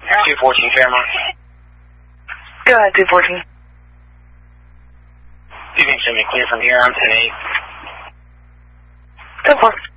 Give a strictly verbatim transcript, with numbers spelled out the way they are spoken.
two fourteen Fairmont. Go ahead, two fourteen. You can send me clear from here. I'm ten eight. Go for it.